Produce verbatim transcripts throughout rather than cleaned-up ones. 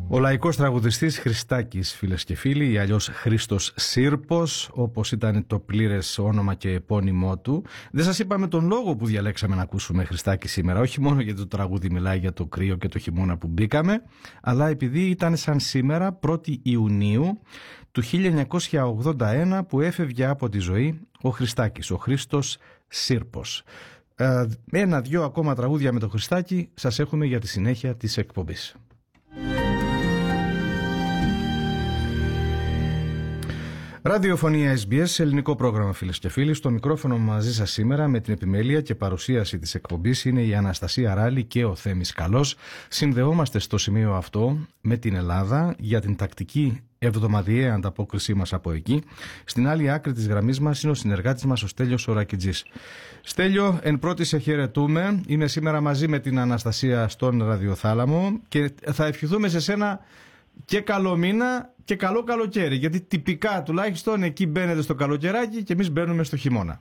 Ο λαϊκός τραγουδιστής Χριστάκης, φίλες και φίλοι, ή αλλιώς Χρήστος Σύρπος, όπως ήταν το πλήρες όνομα και επώνυμό του. Δεν σας είπαμε τον λόγο που διαλέξαμε να ακούσουμε Χριστάκη σήμερα, όχι μόνο γιατί το τραγούδι μιλάει για το κρύο και το χειμώνα που μπήκαμε, αλλά επειδή ήταν σαν σήμερα, πρώτη Ιουνίου του χίλια εννιακόσια ογδόντα ένα, που έφευγε από τη ζωή ο Χριστάκης, ο Χρήστος Σύρπος. Ένα-δυο ακόμα τραγούδια με το Χριστάκη σας έχουμε για τη συνέχεια της εκπομπής. Ραδιοφωνία Ες Μπι Ες, ελληνικό πρόγραμμα, φίλες και φίλοι. Στο μικρόφωνο μαζί σας σήμερα με την επιμέλεια και παρουσίαση της εκπομπής είναι η Αναστασία Ράλη και ο Θέμης Καλός. Συνδεόμαστε στο σημείο αυτό με την Ελλάδα για την τακτική εβδομαδιαία ανταπόκρισή μας από εκεί. Στην άλλη άκρη της γραμμής μας είναι ο συνεργάτης μας ο Στέλιος Ορακιτζής. Στέλιο, εν πρώτη σε χαιρετούμε. Είμαι σήμερα μαζί με την Αναστασία στον ραδιοθάλαμο και θα ευχηθούμε σε σένα και καλό μήνα και καλό καλοκαίρι, γιατί τυπικά τουλάχιστον εκεί μπαίνετε στο καλοκαιράκι και εμείς μπαίνουμε στο χειμώνα.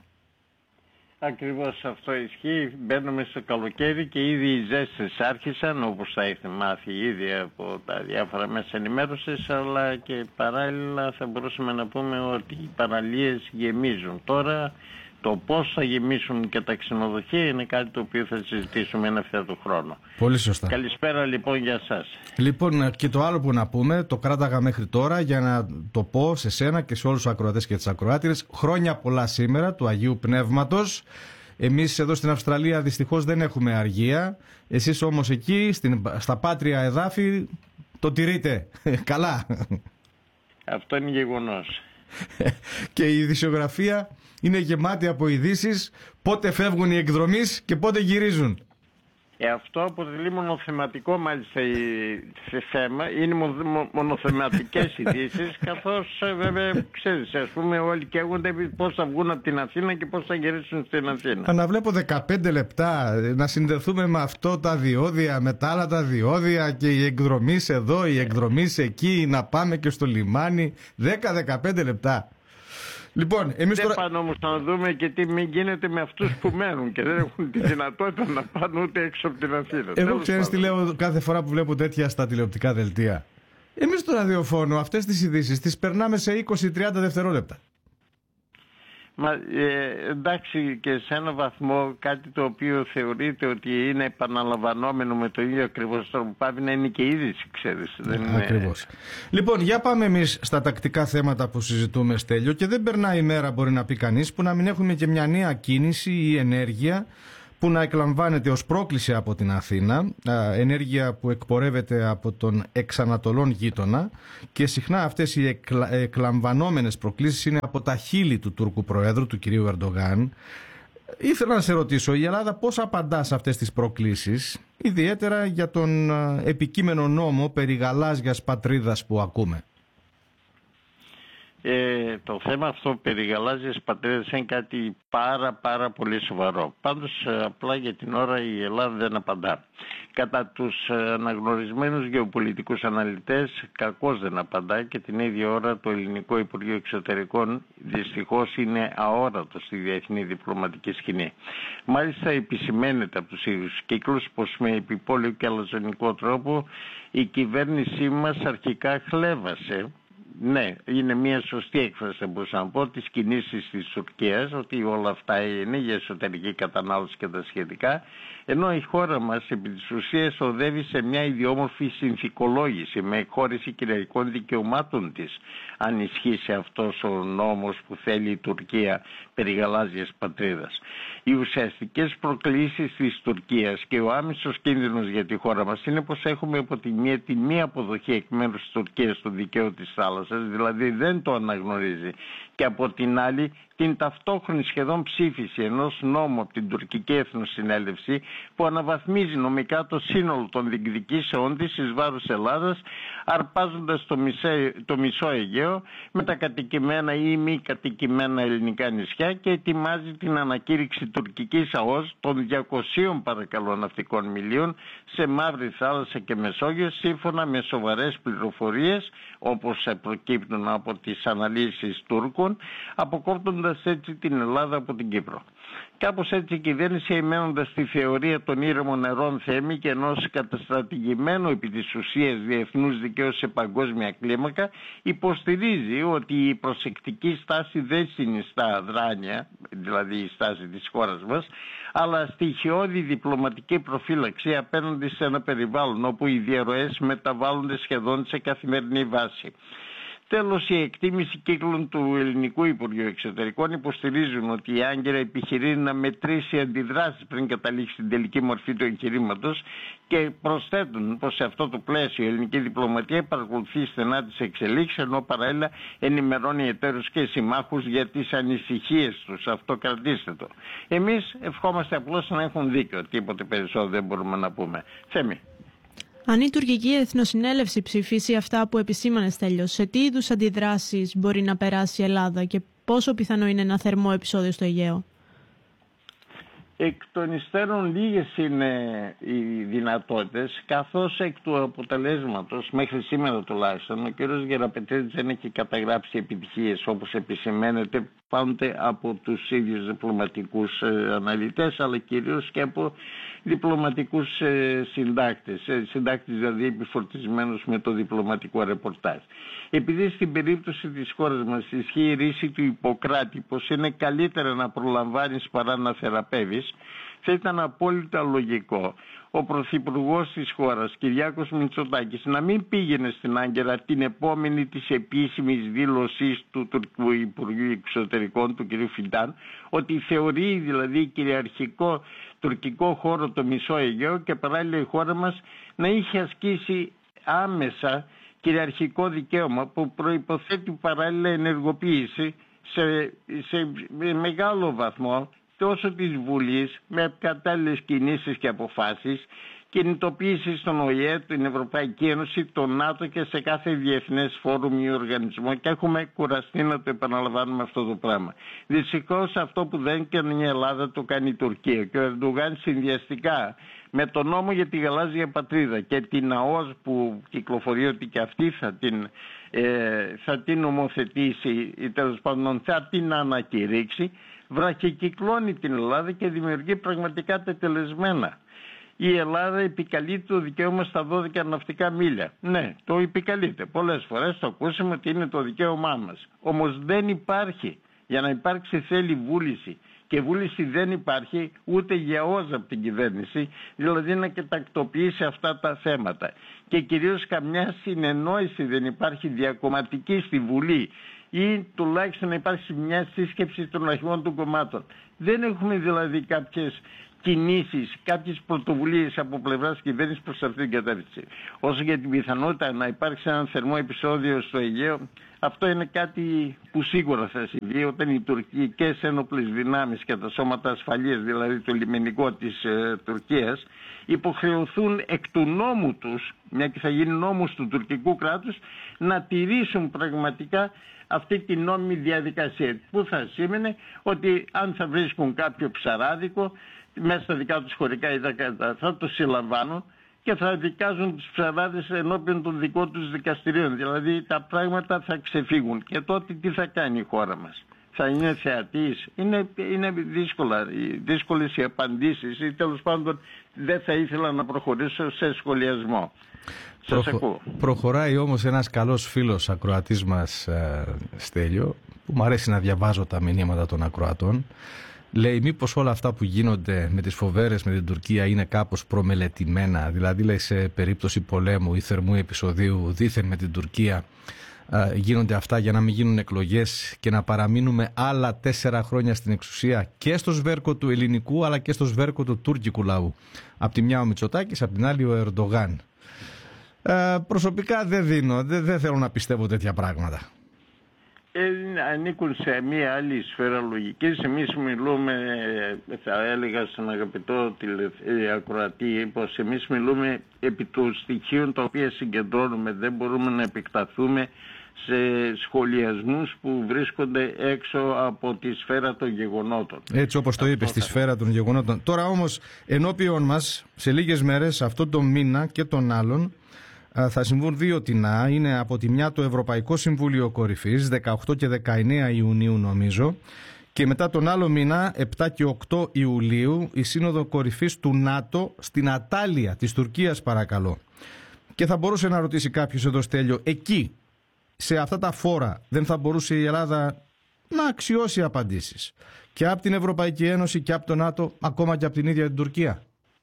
Ακριβώς αυτό ισχύει. Μπαίνουμε στο καλοκαίρι και ήδη οι ζέστες άρχισαν, όπως θα έχετε μάθει ήδη από τα διάφορα μέσα ενημέρωσης, αλλά και παράλληλα θα μπορούσαμε να πούμε ότι οι παραλίες γεμίζουν. Τώρα το πώς θα γεμίσουν και τα ξενοδοχεία είναι κάτι το οποίο θα συζητήσουμε εν ευθέτω χρόνο. Πολύ σωστά. Καλησπέρα λοιπόν για σας. Λοιπόν, και το άλλο που να πούμε, το κράταγα μέχρι τώρα για να το πω σε σένα και σε όλους τους ακροατές και τις ακροάτηρες. Χρόνια πολλά σήμερα του Αγίου Πνεύματος. Εμείς εδώ στην Αυστραλία δυστυχώς δεν έχουμε αργία. Εσείς όμως εκεί στην, στα πάτρια εδάφη το τηρείτε. Καλά. Αυτό είναι γεγονός. Και η ειδησιογραφία είναι γεμάτη από ειδήσεις, πότε φεύγουν οι εκδρομείς και πότε γυρίζουν. Ε, αυτό αποτελεί μονοθεματικό μάλιστα σε θέμα, είναι μο, μονοθεματικές ειδήσεις, καθώς βέβαια ξέρεις, ας πούμε όλοι καίγονται πώς θα βγουν από την Αθήνα και πώς θα γυρίσουν στην Αθήνα. Αναβλέπω δεκαπέντε λεπτά να συνδεθούμε με αυτό τα διόδια, με τα άλλα τα διόδια και οι εκδρομείς εδώ, οι εκδρομείς εκεί, να πάμε και στο λιμάνι, δέκα με δεκαπέντε λεπτά. Λοιπόν, εμείς δεν τώρα... πάνε όμως να δούμε και τι μην γίνεται με αυτούς που μένουν και δεν έχουν τη δυνατότητα να πάνε ούτε έξω από την Αθήνα. Εγώ ξέρεις τι λέω κάθε φορά που βλέπω τέτοια στα τηλεοπτικά δελτία. Εμείς στο ραδιοφώνο αυτές τις ειδήσεις τις περνάμε σε είκοσι με τριάντα δευτερόλεπτα. Μα ε, εντάξει, και σε ένα βαθμό κάτι το οποίο θεωρείται ότι είναι επαναλαμβανόμενο με το ίδιο ακριβώς τρόπο πάβει να είναι και είδηση, ξέρεις. Δεν είναι... Ακριβώς. Λοιπόν, για πάμε εμείς στα τακτικά θέματα που συζητούμε, Στέλιο, και δεν περνάει η μέρα, μπορεί να πει κανείς, που να μην έχουμε και μια νέα κίνηση ή ενέργεια που να εκλαμβάνεται ως πρόκληση από την Αθήνα, ενέργεια που εκπορεύεται από τον εξανατολών γείτονα, και συχνά αυτές οι εκλα... εκλαμβανόμενες προκλήσεις είναι από τα χείλη του Τούρκου Προέδρου, του κυρίου Ερντογάν. Ήθελα να σε ρωτήσω, η Ελλάδα πώς απαντά σε αυτές τις προκλήσεις, ιδιαίτερα για τον επικείμενο νόμο περί γαλάζιας πατρίδας που ακούμε? Ε, το θέμα αυτό περί γαλάζιας πατρίδας είναι κάτι πάρα πάρα πολύ σοβαρό. Πάντως απλά για την ώρα η Ελλάδα δεν απαντά. Κατά τους αναγνωρισμένους γεωπολιτικούς αναλυτές κακώς δεν απαντά, και την ίδια ώρα το Ελληνικό Υπουργείο Εξωτερικών δυστυχώς είναι αόρατο στη διεθνή διπλωματική σκηνή. Μάλιστα επισημαίνεται από τους ίδιους κύκλους πως με επιπόλαιο και αλαζονικό τρόπο η κυβέρνησή μας αρχικά χλέβασε, ναι, είναι μια σωστή έκφραση θα μπορούσα να πω, τις κινήσεις της Τουρκίας, ότι όλα αυτά είναι για εσωτερική κατανάλωση και τα σχετικά, ενώ η χώρα μας επί της ουσίας οδεύει σε μια ιδιόμορφη συνθηκολόγηση με εκχώρηση κυριαρχικών δικαιωμάτων της, αν ισχύσει αυτός ο νόμος που θέλει η Τουρκία περί γαλάζιας πατρίδας. Οι ουσιαστικές προκλήσεις της Τουρκίας και ο άμεσος κίνδυνος για τη χώρα μας είναι πως έχουμε από τη μία τη μία αποδοχή εκ μέρους της Τουρκίας στο δικαίωμα της θάλασσας, δηλαδή δεν το αναγνωρίζει, και από την άλλη την ταυτόχρονη σχεδόν ψήφιση ενός νόμου από την τουρκική Εθνοσυνέλευση που αναβαθμίζει νομικά το σύνολο των διεκδικήσεών της εις βάρος Ελλάδας, αρπάζοντας το, μισέ, το μισό Αιγαίο με τα κατοικημένα ή μη κατοικημένα ελληνικά νησιά, και ετοιμάζει την ανακήρυξη τουρκικής ΑΟΣ των διακοσίων παρακαλώ ναυτικών μιλίων σε Μαύρη Θάλασσα και Μεσόγειο, σύμφωνα με σοβαρές πληροφορίες όπως προκύπτουν από τις αναλύσεις Τούρκων, εξωτερικών, αποκόπτοντας έτσι την Ελλάδα από την Κύπρο. Κάπως έτσι η κυβέρνηση, εμένοντας στη θεωρία των ήρεμων νερών Θέμη και ενός καταστρατηγημένου επί της ουσίας διεθνούς δικαίου σε παγκόσμια κλίμακα, υποστηρίζει ότι η προσεκτική στάση δεν συνιστά δράνεια, δηλαδή η στάση της χώρας μας, αλλά στοιχειώδη διπλωματική προφύλαξη απέναντι σε ένα περιβάλλον όπου οι διαρροές μεταβάλλονται σχεδόν σε καθημερινή βάση. Τέλος, η εκτίμηση κύκλων του Ελληνικού Υπουργείου Εξωτερικών υποστηρίζουν ότι η Άγκυρα επιχειρεί να μετρήσει αντιδράσεις πριν καταλήξει στην τελική μορφή του εγχειρήματος και προσθέτουν πως σε αυτό το πλαίσιο η ελληνική διπλωματία παρακολουθεί στενά τις εξελίξεις, ενώ παράλληλα ενημερώνει εταίρους και συμμάχους για τις ανησυχίες τους. Αυτό κρατήστε το. Εμείς ευχόμαστε απλώς να έχουν δίκιο. Τίποτε περισσότερο δεν μπορούμε να πούμε. Θέμη. Αν η τουρκική εθνοσυνέλευση ψηφίσει αυτά που επισήμανε, Στέλιο, σε τι είδους αντιδράσεις μπορεί να περάσει η Ελλάδα και πόσο πιθανό είναι ένα θερμό επεισόδιο στο Αιγαίο? Εκ των υστέρων λίγες είναι οι δυνατότητες, καθώς εκ του αποτελέσματος μέχρι σήμερα τουλάχιστον ο κ. Γεραπετρίδης δεν έχει καταγράψει επιτυχίες, όπως επισημαίνεται πάντοτε από τους ίδιους διπλωματικούς ε, αναλυτές, αλλά κυρίως και από διπλωματικούς ε, συντάκτες, ε, συντάκτες δηλαδή επιφορτισμένους με το διπλωματικό ρεπορτάζ. Επειδή στην περίπτωση της χώρας μας ισχύει η ρίση του Ιπποκράτη πως είναι καλύτερα να προλαμβάνεις παρά να θεραπεύεις, θα ήταν απόλυτα λογικό ο Πρωθυπουργός της χώρας, Κυριάκος Μητσοτάκης, να μην πήγαινε στην Άγκυρα την επόμενη της επίσημης δήλωσης του Τουρκικού Υπουργείου Εξωτερικών, του κ. Φιντάν, ότι θεωρεί δηλαδή κυριαρχικό τουρκικό χώρο το μισό Αιγαίο και παράλληλα η χώρα μας να είχε ασκήσει άμεσα κυριαρχικό δικαίωμα που προϋποθέτει παράλληλα ενεργοποίηση σε, σε μεγάλο βαθμό τόσο της Βουλής με κατάλληλες κινήσεις και αποφάσεις, κινητοποίηση στον Ο Ε Ε, την Ευρωπαϊκή Ένωση, τον ΝΑΤΟ και σε κάθε διεθνές φόρουμ ή οργανισμό, και έχουμε κουραστεί να το επαναλαμβάνουμε αυτό το πράγμα. Δυστυχώς αυτό που δεν κάνει η Ελλάδα το κάνει η Τουρκία, και ο Ερντογάν συνδυαστικά με τον νόμο για τη γαλάζια πατρίδα και την ΑΟΣ που κυκλοφορεί ότι και αυτή θα την, ε, θα την νομοθετήσει ή τέλος πάντων θα την ανακηρύξει, βραχικυκλώνει την Ελλάδα και δημιουργεί πραγματικά τετελεσμένα. Η Ελλάδα επικαλείται το δικαίωμα στα δώδεκα ναυτικά μίλια. Ναι, το επικαλείται. Πολλές φορές το ακούσαμε ότι είναι το δικαίωμά μας. Όμως δεν υπάρχει. Για να υπάρξει θέλει βούληση. Και βούληση δεν υπάρχει ούτε για όζα από την κυβέρνηση, δηλαδή να τακτοποιήσει αυτά τα θέματα. Και κυρίως καμιά συνεννόηση δεν υπάρχει διακομματική στη Βουλή, ή τουλάχιστον να υπάρξει μια σύσκεψη των αρχηγών των κομμάτων. Δεν έχουμε δηλαδή κάποιες κινήσεις, κάποιες πρωτοβουλίες από πλευράς κυβέρνησης προς αυτήν την κατεύθυνση. Όσο για την πιθανότητα να υπάρξει ένα θερμό επεισόδιο στο Αιγαίο, αυτό είναι κάτι που σίγουρα θα συμβεί όταν οι τουρκικές ένοπλες δυνάμεις και τα σώματα ασφαλείας, δηλαδή το λιμενικό της ε, Τουρκίας, υποχρεωθούν εκ του νόμου τους, μια και θα γίνει νόμος του τουρκικού κράτους, να τηρήσουν πραγματικά αυτή την νόμιμη διαδικασία, που θα σήμαινε ότι αν θα βρίσκουν κάποιο ψαράδικο μέσα στα δικά τους χωρικά ύδατα θα το συλλαμβάνουν και θα δικάζουν τους ψαράδες ενώπιον των δικών τους δικαστηρίων. Δηλαδή τα πράγματα θα ξεφύγουν. Και τότε τι θα κάνει η χώρα μας? Θα είναι θεατής? Είναι, είναι δύσκολα, δύσκολες οι απαντήσεις, ή τέλος πάντων δεν θα ήθελα να προχωρήσω σε σχολιασμό. Προχω... Προχωράει όμως ένας καλός φίλος ακροατής μας, ε, Στέλιο, που μου αρέσει να διαβάζω τα μηνύματα των ακροατών. Λέει, μήπως όλα αυτά που γίνονται με τις φοβέρες με την Τουρκία είναι κάπως προμελετημένα? Δηλαδή, λέει, σε περίπτωση πολέμου ή θερμού επεισοδίου δήθεν με την Τουρκία ε, γίνονται αυτά για να μην γίνουν εκλογές και να παραμείνουμε άλλα τέσσερα χρόνια στην εξουσία, και στο σβέρκο του ελληνικού αλλά και στο σβέρκο του τουρκικού λαού. Απ' τη μια ο Μητσοτάκης, απ' την άλλη ο Ερντογάν. Ε, προσωπικά δεν δίνω, δεν, δεν θέλω να πιστεύω τέτοια πράγματα. Ε, ανήκουν σε μια άλλη σφαίρα λογικής. Εμείς μιλούμε, θα έλεγα στον αγαπητό ακροατή, πως εμείς μιλούμε επί των στοιχείων τα οποία συγκεντρώνουμε. Δεν μπορούμε να επεκταθούμε σε σχολιασμούς που βρίσκονται έξω από τη σφαίρα των γεγονότων. Έτσι όπως το είπες, στη σφαίρα των γεγονότων. Τώρα όμως ενώπιον μας σε λίγες μέρες, αυτό το μήνα και τον άλλον, Θα συμβούν δύο τινά. Είναι από τη μια το Ευρωπαϊκό Συμβούλιο Κορυφής, δεκαοκτώ και δεκαεννέα Ιουνίου νομίζω, και μετά τον άλλο μήνα, επτά και οκτώ Ιουλίου, η Σύνοδο Κορυφής του ΝΑΤΟ στην Ατάλεια της Τουρκίας, παρακαλώ. Και θα μπορούσε να ρωτήσει κάποιος εδώ, Στέλιο, εκεί, σε αυτά τα φόρα, δεν θα μπορούσε η Ελλάδα να αξιώσει απαντήσεις και από την Ευρωπαϊκή Ένωση και από το ΝΑΤΟ, ακόμα και από την ίδια την Τουρκία?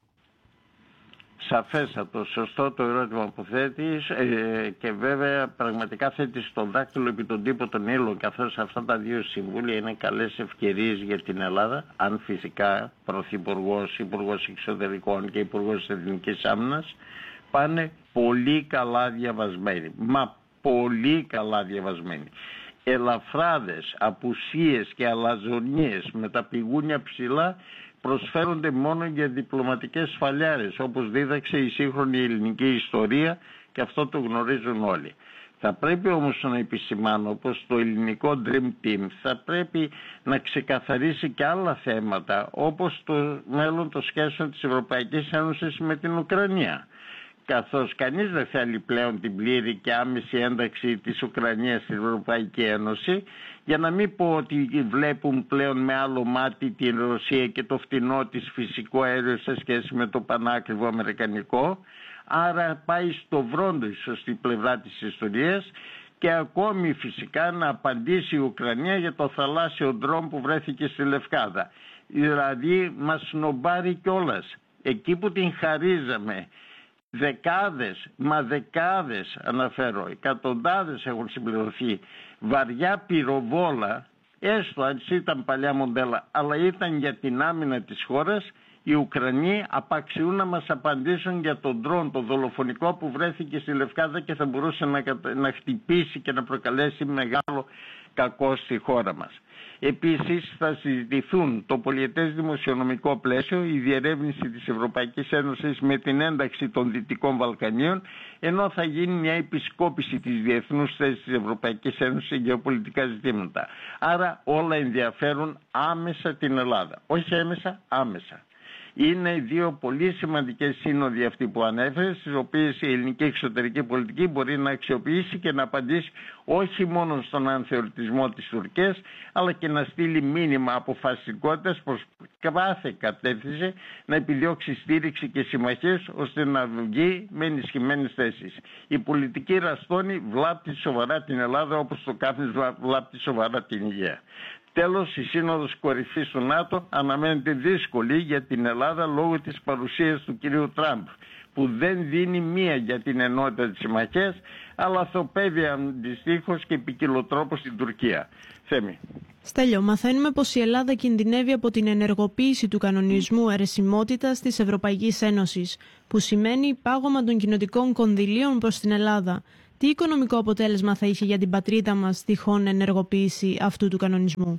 Σαφέστατο, σωστό το ερώτημα που θέτεις, ε, και βέβαια πραγματικά θέτεις τον δάκτυλο επί τον τύπο των ύλων, καθώς αυτά τα δύο συμβούλια είναι καλές ευκαιρίες για την Ελλάδα, αν φυσικά Πρωθυπουργός, Υπουργός Εξωτερικών και Υπουργός Εθνικής Άμυνας πάνε πολύ καλά διαβασμένοι, μα πολύ καλά διαβασμένοι. Ελαφράδες, απουσίες και αλαζονίες με τα πηγούνια ψηλά προσφέρονται μόνο για διπλωματικές σφαλιάρες, όπως δίδαξε η σύγχρονη ελληνική ιστορία, και αυτό το γνωρίζουν όλοι. Θα πρέπει όμως να επισημάνω πως το ελληνικό Dream Team θα πρέπει να ξεκαθαρίσει και άλλα θέματα, όπως το μέλλον των σχέσεων της Ευρωπαϊκής Ένωσης με την Ουκρανία. Καθώς κανείς δεν θέλει πλέον την πλήρη και άμεση ένταξη της Ουκρανίας στην Ευρωπαϊκή Ένωση, για να μην πω ότι βλέπουν πλέον με άλλο μάτι την Ρωσία και το φτηνό της φυσικό αέριο σε σχέση με το πανάκριβο αμερικανικό. Άρα πάει στο βρόντο η σωστή πλευρά της ιστορίας, και ακόμη φυσικά να απαντήσει η Ουκρανία για το θαλάσσιο ντρόμ που βρέθηκε στη Λευκάδα. Δηλαδή μας σνομπάρει κιόλας. Εκεί που την χαρίζαμε, δεκάδες, μα δεκάδες αναφέρω, εκατοντάδες έχουν συμπληρωθεί βαριά πυροβόλα, έστω αν ήταν παλιά μοντέλα, αλλά ήταν για την άμυνα της χώρας. Οι Ουκρανοί απαξιούν να μας απαντήσουν για τον ντρόν, το δολοφονικό που βρέθηκε στη Λευκάδα και θα μπορούσε να, να χτυπήσει και να προκαλέσει μεγάλο κακό στη χώρα μας. Επίσης θα συζητηθούν το πολιετές δημοσιονομικό πλαίσιο, η διερεύνηση της Ευρωπαϊκής Ένωσης με την ένταξη των Δυτικών Βαλκανίων, ενώ θα γίνει μια επισκόπηση της διεθνούς θέσης της Ευρωπαϊκής Ένωσης σε γεωπολιτικά ζητήματα. Άρα όλα ενδιαφέρουν άμεσα την Ελλάδα. Όχι έμεσα, άμεσα. Είναι δύο πολύ σημαντικές σύνοδοι αυτοί που ανέφερε, στις οποίες η ελληνική εξωτερική πολιτική μπορεί να αξιοποιήσει και να απαντήσει όχι μόνο στον ανθεωρητισμό της Τουρκίας, αλλά και να στείλει μήνυμα αποφασιστικότητας προς κάθε κατεύθυνση, να επιδιώξει στήριξη και συμμαχίες ώστε να βγει με ενισχυμένες θέσεις. Η πολιτική ραστόνη βλάπτει σοβαρά την Ελλάδα, όπως το κάπνισμα βλάπτει σοβαρά την υγεία. Τέλος, η Σύνοδος Κορυφής του ΝΑΤΟ αναμένεται δύσκολη για την Ελλάδα λόγω της παρουσίας του κυρίου Τραμπ, που δεν δίνει μία για την ενότητα της συμμαχίας, αλλά θοπεύει αντιστοίχως και ποικιλοτρόπως στην Τουρκία. Θέμη. Στέλιο, μαθαίνουμε πως η Ελλάδα κινδυνεύει από την ενεργοποίηση του κανονισμού αιρεσιμότητας της Ευρωπαϊκής Ένωσης, που σημαίνει πάγωμα των κοινοτικών κονδυλίων προς την Ελλάδα. Τι οικονομικό αποτέλεσμα θα είχε για την πατρίδα μας τυχόν ενεργοποίηση αυτού του κανονισμού?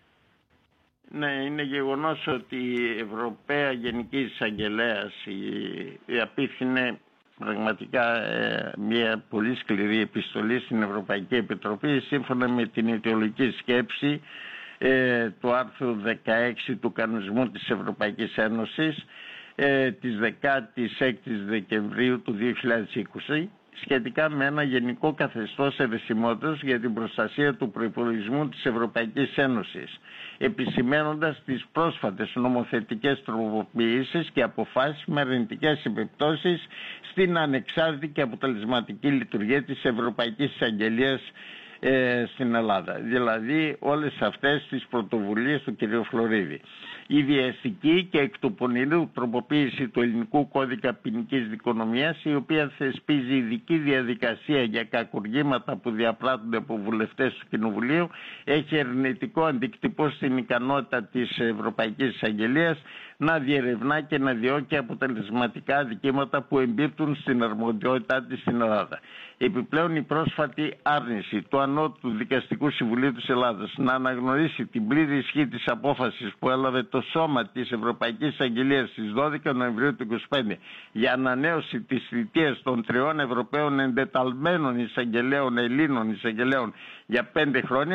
Ναι, είναι γεγονός ότι η Ευρωπαία Γενική Εισαγγελέας η, απίθυνε πραγματικά ε, μια πολύ σκληρή επιστολή στην Ευρωπαϊκή Επιτροπή, σύμφωνα με την αιτιολογική σκέψη ε, του άρθρου δεκαέξι του κανονισμού της Ευρωπαϊκής Ένωσης ε, της δεκάτης έκτης Δεκεμβρίου του δύο χιλιάδες είκοσι, σχετικά με ένα γενικό καθεστώς αιρεσιμότητας για την προστασία του προϋπολογισμού της Ευρωπαϊκής Ένωσης, επισημαίνοντας τις πρόσφατες νομοθετικές τροποποιήσεις και αποφάσεις με αρνητικές επιπτώσεις στην ανεξάρτητη και αποτελεσματική λειτουργία της Ευρωπαϊκής Εισαγγελίας ε, στην Ελλάδα. Δηλαδή όλες αυτές τις πρωτοβουλίες του κ. Φλωρίδη. Η βιαστική και εκ του πονηρού τροποποίηση του ελληνικού κώδικα ποινικής δικονομίας, η οποία θεσπίζει ειδική διαδικασία για κακουργήματα που διαπράττονται από βουλευτές του Κοινοβουλίου, έχει αρνητικό αντικτυπώ στην ικανότητα της Ευρωπαϊκής Εισαγγελίας να διερευνά και να διώκει αποτελεσματικά δικήματα που εμπίπτουν στην αρμοδιότητά της στην Ελλάδα. Επιπλέον, η πρόσφατη άρνηση του Ανώτατου Δικαστικού Συμβουλίου της Ελλάδας να αναγνωρίσει την πλήρη ισχύ της απόφασης που έλαβε το σώμα της Ευρωπαϊκής Εισαγγελίας στις δώδεκα Νοεμβρίου του είκοσι πέντε για ανανέωση της θητείας των τριών Ευρωπαίων εντεταλμένων εισαγγελέων, Ελλήνων εισαγγελέων, για πέντε χρόνια,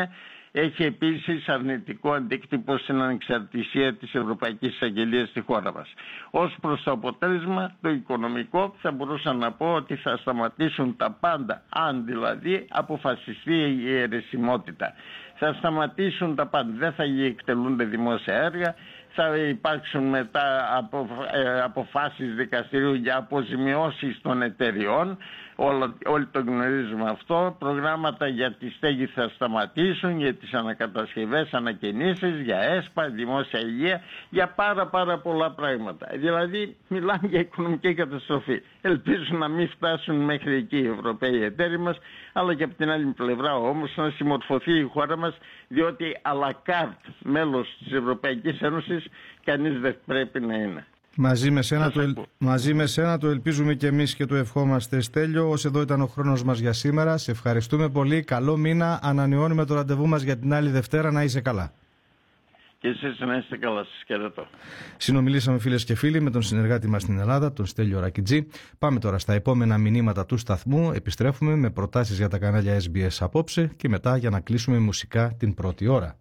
έχει επίσης αρνητικό αντίκτυπο στην ανεξαρτησία της Ευρωπαϊκής Εισαγγελίας στη χώρα μας. Ως προς το αποτέλεσμα, το οικονομικό, θα μπορούσα να πω ότι θα σταματήσουν τα πάντα, αν δηλαδή αποφασιστεί η αιρεσιμότητα. Θα σταματήσουν τα πάντα, δεν θα εκτελούνται δημόσια έργα, θα υπάρξουν μετά απο, ε, αποφάσεις δικαστηρίου για αποζημιώσεις των εταιριών. Όλο, όλοι το γνωρίζουμε αυτό. Προγράμματα για τη στέγη θα σταματήσουν, για τις ανακατασκευές, ανακαινήσεις, για ΕΣΠΑ, δημόσια υγεία, για πάρα πάρα πολλά πράγματα. Δηλαδή μιλάμε για οικονομική καταστροφή. Ελπίζω να μην φτάσουν μέχρι εκεί οι Ευρωπαίοι εταίροι μας, αλλά και από την άλλη πλευρά όμως να συμμορφωθεί η χώρα μας, διότι à la carte μέλος της Ευρωπαϊκής Ένωσης κανείς δεν πρέπει να είναι. Μαζί με, σένα το, ελ... Μαζί με σένα το ελπίζουμε και εμείς και το ευχόμαστε, Στέλιο. Ως εδώ ήταν ο χρόνος μας για σήμερα. Σε ευχαριστούμε πολύ. Καλό μήνα. Ανανεώνουμε το ραντεβού μας για την άλλη Δευτέρα. Να είσαι καλά. Και εσείς να είστε καλά. Σας χαιρετώ. Συνομιλήσαμε, φίλες και φίλοι, με τον συνεργάτη μας στην Ελλάδα, τον Στέλιο Ρακιτζή. Πάμε τώρα στα επόμενα μηνύματα του σταθμού. Επιστρέφουμε με προτάσεις για τα κανάλια ες μπι ες απόψε και μετά για να κλείσουμε μουσικά την πρώτη ώρα.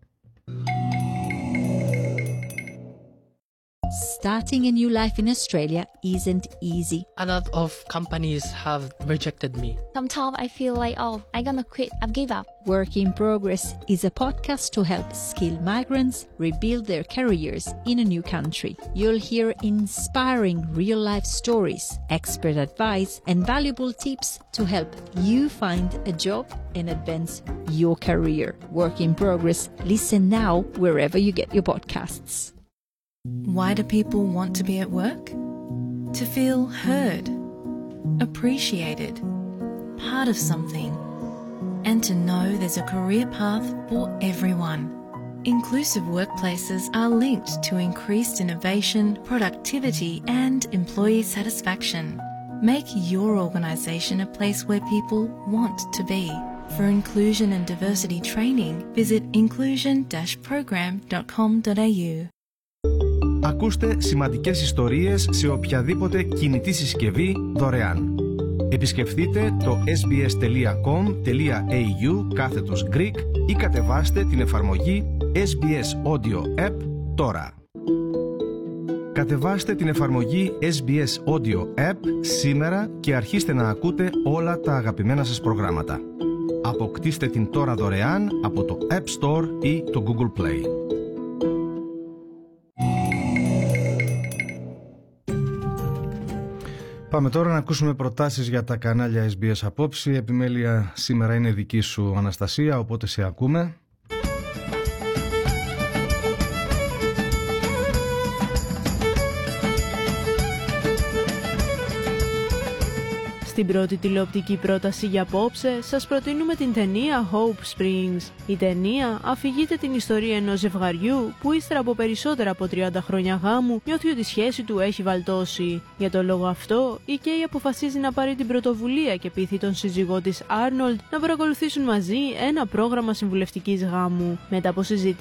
Starting a new life in Australia isn't easy. A lot of companies have rejected me. Sometimes I feel like, oh, I'm gonna quit, I've give up. Work in Progress is a podcast to help skilled migrants rebuild their careers in a new country. You'll hear inspiring real-life stories, expert advice, and valuable tips to help you find a job and advance your career. Work in Progress. Listen now wherever you get your podcasts. Why do people want to be at work? To feel heard, appreciated, part of something, and to know there's a career path for everyone. Inclusive workplaces are linked to increased innovation, productivity, and employee satisfaction. Make your organisation a place where people want to be. For inclusion and diversity training, visit inclusion dash program dot com dot a u. Ακούστε σημαντικές ιστορίες σε οποιαδήποτε κινητή συσκευή δωρεάν. Επισκεφτείτε το sbs.com.au κάθετος Greek ή κατεβάστε την εφαρμογή ες μπι ες Audio App τώρα. Κατεβάστε την εφαρμογή ες μπι ες Audio App σήμερα και αρχίστε να ακούτε όλα τα αγαπημένα σας προγράμματα. Αποκτήστε την τώρα δωρεάν από το App Store ή το Google Play. Πάμε τώρα να ακούσουμε προτάσεις για τα κανάλια ες μπι ες απόψη. Επιμέλεια σήμερα είναι δική σου, Αναστασία, οπότε σε ακούμε. Στην πρώτη τηλεοπτική πρόταση για απόψε σας προτείνουμε την ταινία Hope Springs. Η ταινία αφηγείται την ιστορία ενός ζευγαριού που ύστερα από περισσότερα από τριάντα χρόνια γάμου νιώθει ότι η σχέση του έχει βαλτώσει. Για τον λόγο αυτό, η Κέι αποφασίζει να πάρει την πρωτοβουλία και πείθει τον σύζυγό της Άρνολντ να παρακολουθήσουν μαζί ένα πρόγραμμα συμβουλευτικής γάμου. Μετά από συζήτηση